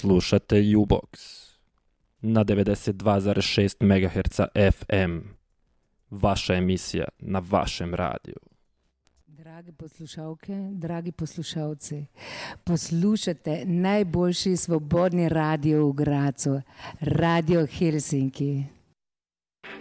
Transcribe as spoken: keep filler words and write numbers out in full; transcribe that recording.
Slušate U-Box na devedeset dva zarez šest megaherca F M. Vaša emisija na vašem radiju. Drage poslušalke, dragi poslušalci, poslušate najboljši svobodni radio v Gracu, Radio Helsinki.